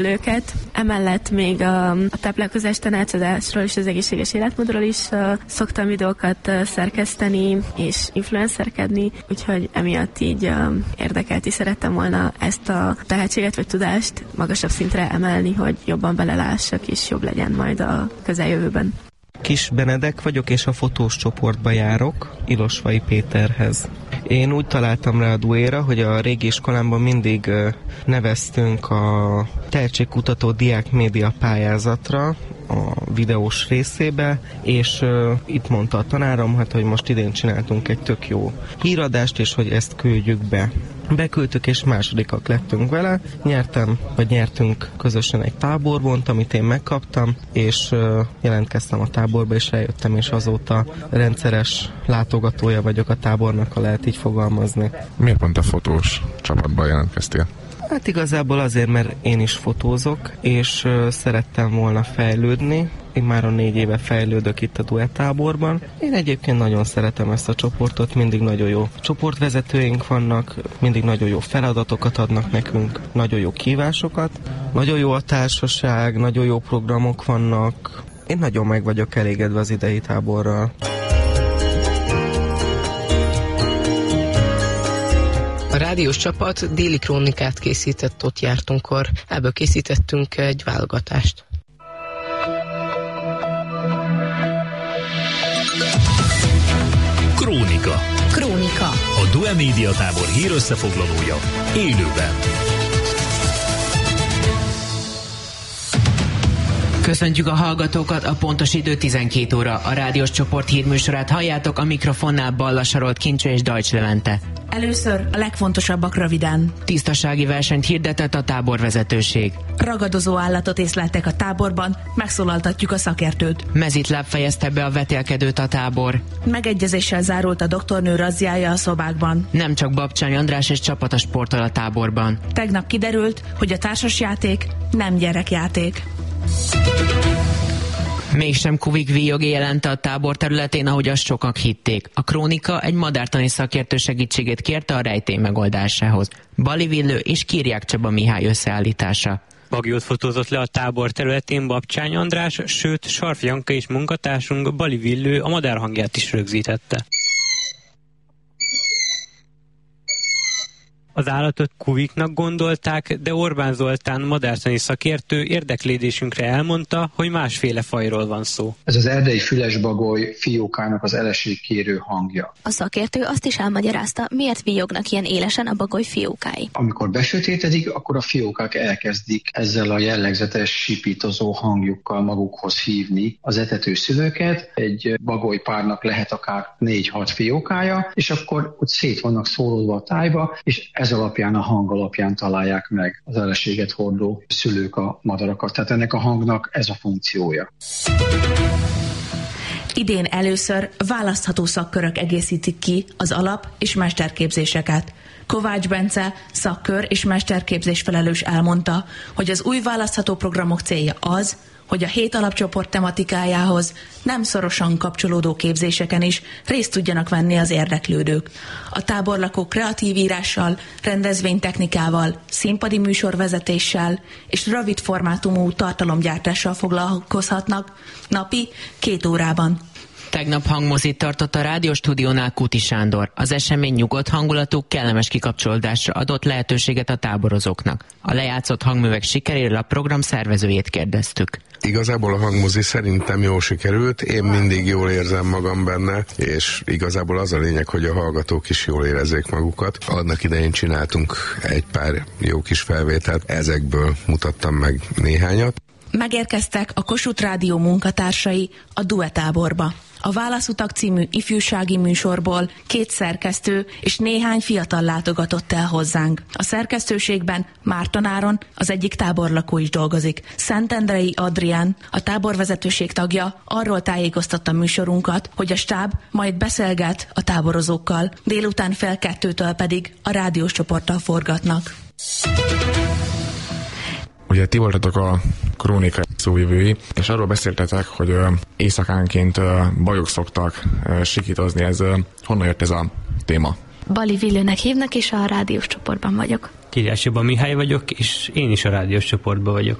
őket. Emellett még a táplálkozás tanácsadásról és az egészséges életmódról is szoktam videókat szerkeszteni és influencerkedni, úgyhogy emiatt így érdekelt és szerettem volna ezt a tehetséget vagy tudást magasabb szintre emelni, hogy jobban belelássak és jobb legyen majd a közeljövőben. Kis Benedek vagyok, és a fotós csoportba járok, Ilosvai Péterhez. Én úgy találtam rá a Duéra, hogy a régi iskolámban mindig neveztünk a tehetségkutató diákmédia pályázatra, a videós részébe, és itt mondta a tanárom, hogy most idén csináltunk egy tök jó híradást, és hogy ezt küldjük be. Beküldtük, és másodikak lettünk vele. Nyertünk közösen egy táborbont, amit én megkaptam, és jelentkeztem a táborba, és eljöttem, és azóta rendszeres látogatója vagyok a tábornak, ha lehet így fogalmazni. Miért pont a fotós csapatban jelentkeztél? Hát igazából azért, mert én is fotózok, és szerettem volna fejlődni. Én már 4 éve fejlődök itt a duettáborban. Én egyébként nagyon szeretem ezt a csoportot, mindig nagyon jó csoportvezetőink vannak, mindig nagyon jó feladatokat adnak nekünk, nagyon jó kívásokat, nagyon jó a társaság, nagyon jó programok vannak. Én nagyon meg vagyok elégedve az idei táborral. A rádiós csapat déli krónikát készített, ott jártunkkor. Ebből készítettünk egy válogatást. Krónika. A Due Média Tábor hírösszefoglalója élőben. Köszöntjük a hallgatókat, a pontos idő 12 óra. A rádiós csoport hírműsorát halljátok, a mikrofonnál Balla Sarolt, Kincső és Dajcs Levente. Először a legfontosabbak röviden. Tisztasági versenyt hirdetett a táborvezetőség. Ragadozó állatot észleltek a táborban, megszólaltatjuk a szakértőt. Mezitláb fejezte be a vetélkedőt a tábor. Megegyezéssel zárult a doktornő razziája a szobákban. Nem csak Babcsány András és csapata sportol a táborban. Tegnap kiderült, hogy a társasjáték nem gyerekjáték. Mégsem Kuvik Víjogé jelente a tábor területén, ahogy azt sokak hitték. A krónika egy madártani szakértő segítségét kérte a rejtély megoldásához. Bali Villő és Kirják Csaba Mihály összeállítása. Bagyót fotózott le a tábor területén Babcsány András, sőt Sarf Janka és munkatársunk Bali Villő a madár hangját is rögzítette. Az állatot kuviknak gondolták, de Orbán Zoltán madártani szakértő érdeklődésünkre elmondta, hogy másféle fajról van szó. Ez az erdei fülesbagoly fiókának az eleségkérő hangja. A szakértő azt is elmagyarázta, miért villognak ilyen élesen a bagoly fiókái. Amikor besötétedik, akkor a fiókák elkezdik ezzel a jellegzetes sipítozó hangjukkal magukhoz hívni az etető szülőket. Egy bagolypárnak lehet akár 4-6 fiókája, és akkor ott szét vannak szólódva a tájba, és ez alapján, a hang alapján találják meg az eleséget hordó szülők a madarakat. Tehát ennek a hangnak ez a funkciója. Idén először választható szakkörök egészítik ki az alap- és mesterképzéseket. Kovács Bence, szakkör és mesterképzés felelős elmondta, hogy az új választható programok célja az, hogy a 7 alapcsoport tematikájához nem szorosan kapcsolódó képzéseken is részt tudjanak venni az érdeklődők. A táborlakók kreatív írással, rendezvénytechnikával, színpadi műsorvezetéssel és rövid formátumú tartalomgyártással foglalkozhatnak napi 2 órában. Tegnap hangmozit tartott a rádióstúdiónál Kuti Sándor. Az esemény nyugodt hangulatú, kellemes kikapcsolódásra adott lehetőséget a táborozóknak. A lejátszott hangművek sikeréről a program szervezőjét kérdeztük. Igazából a hangmozi szerintem jól sikerült, én mindig jól érzem magam benne, és igazából az a lényeg, hogy a hallgatók is jól érezzék magukat. Annak idején csináltunk egy pár jó kis felvételt, ezekből mutattam meg néhányat. Megérkeztek a Kossuth Rádió munkatársai a duetáborba. A Válaszutak című ifjúsági műsorból 2 szerkesztő és néhány fiatal látogatott el hozzánk. A szerkesztőségben Márton Áron, az egyik táborlakó is dolgozik. Szentendrei Adrián, a táborvezetőség tagja, arról tájékoztatta műsorunkat, hogy a stáb majd beszélget a táborozókkal, délután fél 2-től pedig a rádiós csoporttal forgatnak. Ugye ti voltatok a krónika szóvivői, és arról beszéltetek, hogy éjszakánként bajok szoktak sikítozni. Ez honnan jött ez a téma? Bali Villőnek hívnak, és a rádiós csoportban vagyok. Kiriás Mihály vagyok, és én is a rádiós csoportban vagyok.